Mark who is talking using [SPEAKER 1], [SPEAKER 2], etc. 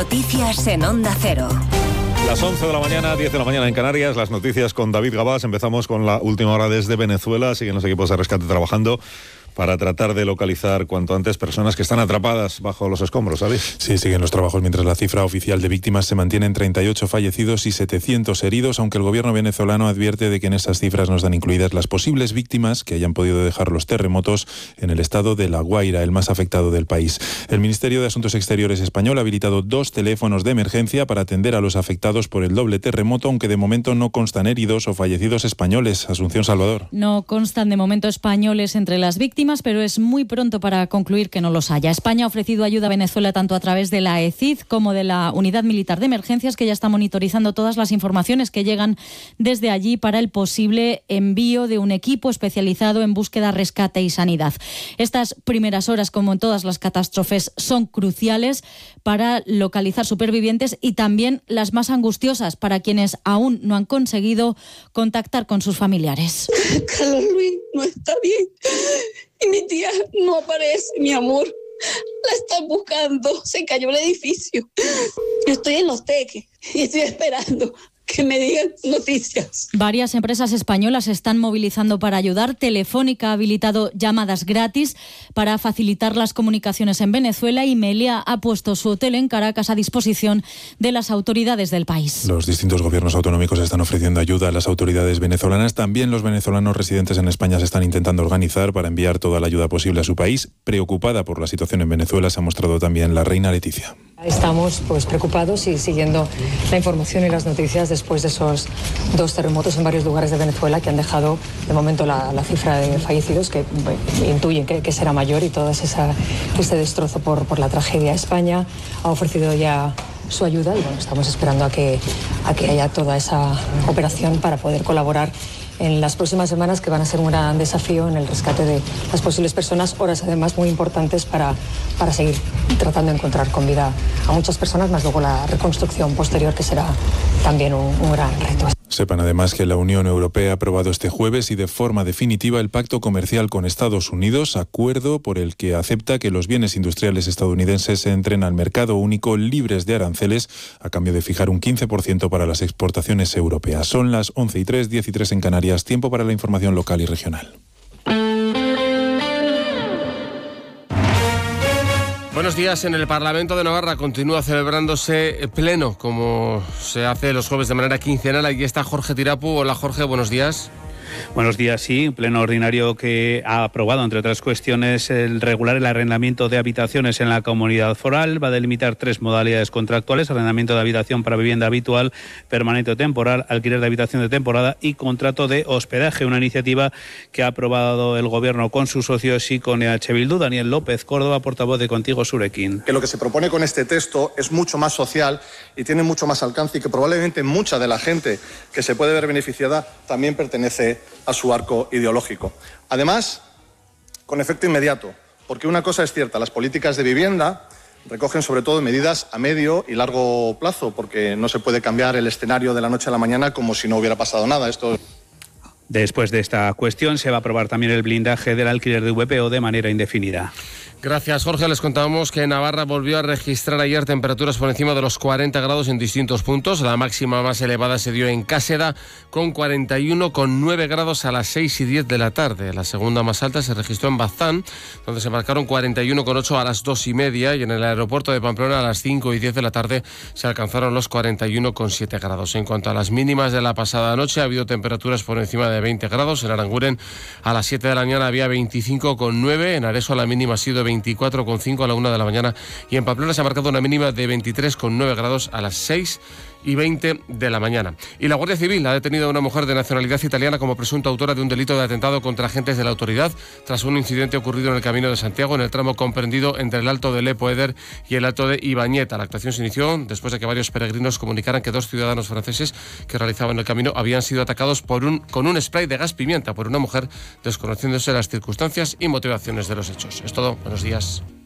[SPEAKER 1] Noticias en Onda Cero.
[SPEAKER 2] Las 11 de la mañana, 10 de la mañana en Canarias, las noticias con David Gabás. Empezamos con la última hora desde Venezuela. Siguen los equipos de rescate trabajando para tratar de localizar cuanto antes personas que están atrapadas bajo los escombros, ¿sabéis?
[SPEAKER 3] Sí, siguen los trabajos mientras la cifra oficial de víctimas se mantiene en 38 fallecidos y 700 heridos, aunque el gobierno venezolano advierte de que en esas cifras no están incluidas las posibles víctimas que hayan podido dejar los terremotos en el estado de La Guaira, el más afectado del país. El Ministerio de Asuntos Exteriores español ha habilitado 2 teléfonos de emergencia para atender a los afectados por el doble terremoto, aunque de momento no constan heridos o fallecidos españoles. Asunción Salvador.
[SPEAKER 4] No constan de momento españoles entre las víctimas, pero es muy pronto para concluir que no los haya. España ha ofrecido ayuda a Venezuela tanto a través de la ECID como de la Unidad Militar de Emergencias, que ya está monitorizando todas las informaciones que llegan desde allí para el posible envío de un equipo especializado en búsqueda, rescate y sanidad. Estas primeras horas, como en todas las catástrofes, son cruciales para localizar supervivientes y también las más angustiosas para quienes aún no han conseguido contactar con sus familiares.
[SPEAKER 5] Carlos Luis no está bien y mi tía no aparece, mi amor. La están buscando, se cayó el edificio. Yo estoy en Los Teques y estoy esperando que me digan noticias.
[SPEAKER 4] Varias empresas españolas se están movilizando para ayudar. Telefónica ha habilitado llamadas gratis para facilitar las comunicaciones en Venezuela y Meliá ha puesto su hotel en Caracas a disposición de las autoridades del país.
[SPEAKER 3] Los distintos gobiernos autonómicos están ofreciendo ayuda a las autoridades venezolanas. También los venezolanos residentes en España se están intentando organizar para enviar toda la ayuda posible a su país. Preocupada por la situación en Venezuela se ha mostrado también la reina Leticia.
[SPEAKER 6] Estamos preocupados y siguiendo la información y las noticias después de esos 2 terremotos en varios lugares de Venezuela que han dejado de momento la cifra de fallecidos que intuyen que será mayor y todo ese destrozo por la tragedia. España ha ofrecido ya su ayuda y estamos esperando a que haya toda esa operación para poder colaborar en las próximas semanas, que van a ser un gran desafío en el rescate de las posibles personas, horas además muy importantes para seguir tratando de encontrar con vida a muchas personas, más luego la reconstrucción posterior, que será también un gran reto.
[SPEAKER 3] Sepan además que la Unión Europea ha aprobado este jueves y de forma definitiva el pacto comercial con Estados Unidos, acuerdo por el que acepta que los bienes industriales estadounidenses entren al mercado único libres de aranceles a cambio de fijar un 15% para las exportaciones europeas. Son las 11:03, 10:03 en Canarias. Tiempo para la información local y regional.
[SPEAKER 7] Buenos días. En el Parlamento de Navarra continúa celebrándose pleno, como se hace los jueves de manera quincenal. Aquí está Jorge Tirapu. Hola Jorge, buenos días.
[SPEAKER 8] Buenos días, sí, un pleno ordinario que ha aprobado, entre otras cuestiones, el regular el arrendamiento de habitaciones en la comunidad foral. Va a delimitar 3 modalidades contractuales: arrendamiento de habitación para vivienda habitual, permanente o temporal, alquiler de habitación de temporada y contrato de hospedaje. Una iniciativa que ha aprobado el Gobierno con sus socios y con EH Bildu. Daniel López Córdoba, portavoz de Contigo Surekin.
[SPEAKER 9] Que lo que se propone con este texto es mucho más social y tiene mucho más alcance, y que probablemente mucha de la gente que se puede ver beneficiada también pertenece a su arco ideológico. Además, con efecto inmediato, porque una cosa es cierta: las políticas de vivienda recogen sobre todo medidas a medio y largo plazo, porque no se puede cambiar el escenario de la noche a la mañana como si no hubiera pasado nada.
[SPEAKER 8] Después de esta cuestión se va a aprobar también el blindaje del alquiler de VPO de manera indefinida.
[SPEAKER 7] Gracias, Jorge. Les contábamos que Navarra volvió a registrar ayer temperaturas por encima de los 40 grados en distintos puntos. La máxima más elevada se dio en Cáseda, con 41,9 grados a las 6:10 de la tarde. La segunda más alta se registró en Baztán, donde se marcaron 41,8 a las 2:30, y en el aeropuerto de Pamplona a las 5:10 de la tarde se alcanzaron los 41,7 grados. En cuanto a las mínimas de la pasada noche, ha habido temperaturas por encima de 20 grados. En Aranguren a las 7 de la mañana había 25,9, en Areso la mínima ha sido 24,5 a la 1 de la mañana, y en Pamplona se ha marcado una mínima de 23,9 grados a las 6:20 de la mañana. Y la Guardia Civil ha detenido a una mujer de nacionalidad italiana como presunta autora de un delito de atentado contra agentes de la autoridad tras un incidente ocurrido en el Camino de Santiago, en el tramo comprendido entre el Alto de Lepoeder y el Alto de Ibañeta. La actuación se inició después de que varios peregrinos comunicaran que 2 ciudadanos franceses que realizaban el camino habían sido atacados con un spray de gas pimienta por una mujer, desconociéndose las circunstancias y motivaciones de los hechos. Es todo. Buenos días.